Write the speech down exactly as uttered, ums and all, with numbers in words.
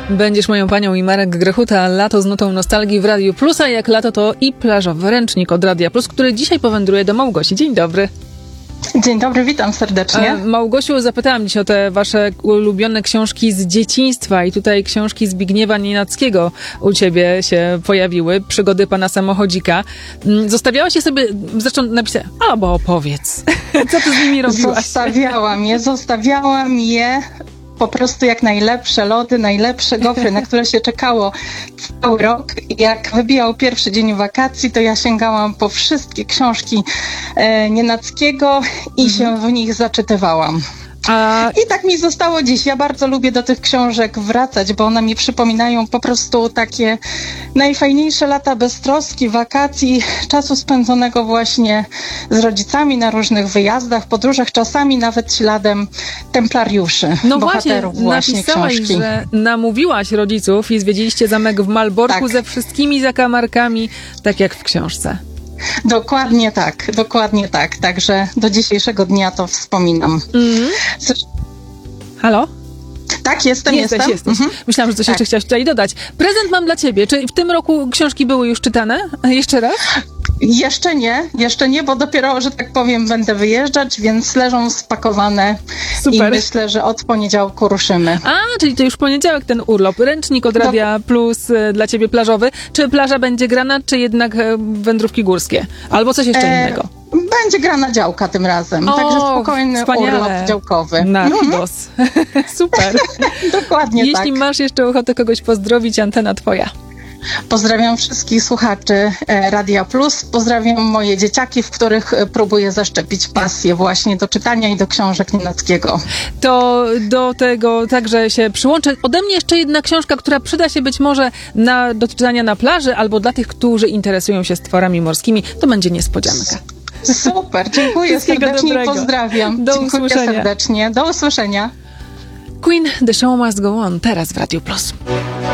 Będziesz moją panią i Marek Grechuta, lato z nutą nostalgii w Radiu Plus, a jak lato to i plażowy ręcznik od Radia Plus, który dzisiaj powędruje do Małgosi. Dzień dobry. Dzień dobry, witam serdecznie. Małgosiu, zapytałam dziś o te wasze ulubione książki z dzieciństwa i tutaj książki Zbigniewa Nienackiego u ciebie się pojawiły, Przygody pana samochodzika. Zostawiałaś je sobie, zresztą napisać, albo opowiedz, co ty z nimi robiłaś? Zostawiałam je, zostawiałam je po prostu jak najlepsze lody, najlepsze gofry, na które się czekało cały rok. Jak wybijał pierwszy dzień wakacji, to ja sięgałam po wszystkie książki e, Nienackiego i mhm. się w nich zaczytywałam. A... I tak mi zostało dziś. Ja bardzo lubię do tych książek wracać, bo one mi przypominają po prostu takie najfajniejsze lata beztroski, wakacji, czasu spędzonego właśnie z rodzicami na różnych wyjazdach, podróżach, czasami nawet śladem templariuszy, no bohaterów właśnie, właśnie napisałaś, książki. Że namówiłaś rodziców i zwiedziliście zamek w Malborku tak. ze wszystkimi zakamarkami, tak jak w książce. Dokładnie tak, dokładnie tak. Także do dzisiejszego dnia to wspominam. Mm-hmm. Halo? Tak, jestem, jesteś, jestem. Jesteś. Mhm. Myślałam, że coś tak. jeszcze chciałaś tutaj dodać. Prezent mam dla ciebie. Czy w tym roku książki były już czytane? Jeszcze raz? Jeszcze nie, jeszcze nie, bo dopiero, że tak powiem, będę wyjeżdżać, więc leżą spakowane. Super. I myślę, że od poniedziałku ruszymy. A, czyli to już poniedziałek ten urlop. Ręcznik od Radia Do... Plus y, dla ciebie plażowy. Czy plaża będzie grana, czy jednak y, wędrówki górskie? Albo coś jeszcze e... innego? Będzie grana działka tym razem, o, także spokojny wspaniale. Urlop działkowy. Na Rodos. Super. Dokładnie Jeśli tak. Jeśli masz jeszcze ochotę kogoś pozdrowić, antena twoja. Pozdrawiam wszystkich słuchaczy Radia Plus. Pozdrawiam moje dzieciaki, w których próbuję zaszczepić pasję właśnie do czytania i do książek Nienackiego. To do tego także się przyłączę. Ode mnie jeszcze jedna książka, która przyda się być może na, do czytania na plaży albo dla tych, którzy interesują się stworami morskimi. To będzie niespodzianka. Super, dziękuję serdecznie, dobrego. Pozdrawiam. Do dziękuję usłyszenia. serdecznie. Do usłyszenia. Queen, The Show Must Go On, teraz w Radiu Plus.